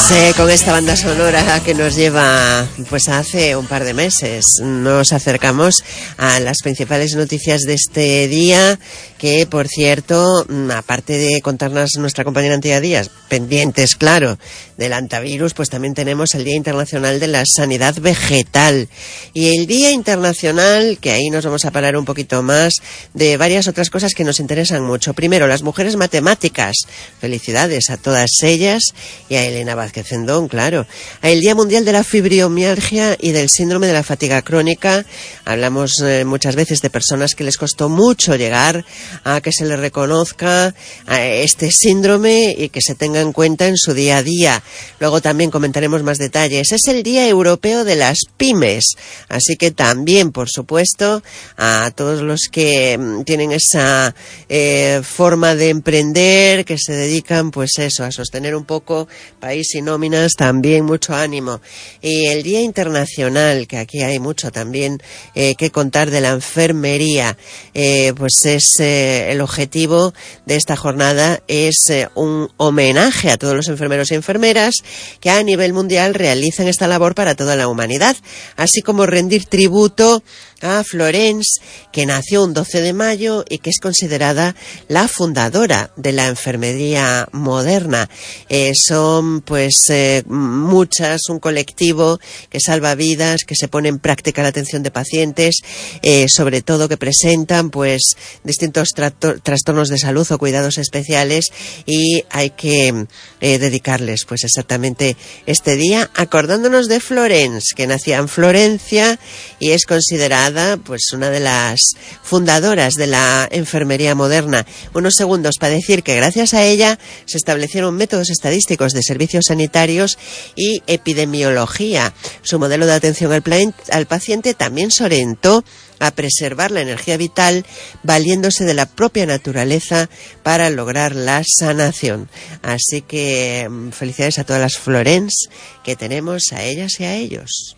Con esta banda sonora que nos lleva pues hace un par de meses. Nos acercamos a las principales noticias de este día, que por cierto, aparte de contarnos nuestra compañera Antía Díaz, pendientes, claro, del antivirus, pues también tenemos el Día Internacional de la Sanidad Vegetal y el Día Internacional, que ahí nos vamos a parar un poquito más, de varias otras cosas que nos interesan mucho. Primero, las mujeres matemáticas. Felicidades a todas ellas y a Elena Vázquez Endón, claro. El Día Mundial de la Fibromialgia y del Síndrome de la Fatiga Crónica. Hablamos muchas veces de personas que les costó mucho llegar a que se les reconozca este síndrome y que se tenga en cuenta en su día a día. Luego también comentaremos más detalles. Es el Día Europeo de las Pymes, así que también, por supuesto, a todos los que tienen esa forma de emprender, que se dedican, pues eso, a sostener un poco país y nóminas, también mucho ánimo. Y el Día Internacional, que aquí hay mucho también que contar, de la enfermería, pues es el objetivo de esta jornada es un homenaje a todos los enfermeros y enfermeras que a nivel mundial realizan esta labor para toda la humanidad, así como rendir tributo a Florence, que nació un 12 de mayo y que es considerada la fundadora de la enfermería moderna. Son pues muchas, un colectivo que salva vidas, que se pone en práctica la atención de pacientes, sobre todo que presentan pues distintos trastornos de salud o cuidados especiales, y hay que dedicarles pues exactamente este día, acordándonos de Florence, que nacía en Florencia y es considerada pues una de las fundadoras de la enfermería moderna. Unos segundos para decir que gracias a ella se establecieron métodos estadísticos de servicios sanitarios y epidemiología. Su modelo de atención al paciente también se orientó a preservar la energía vital valiéndose de la propia naturaleza para lograr la sanación. Así que felicidades a todas las Florence que tenemos, a ellas y a ellos.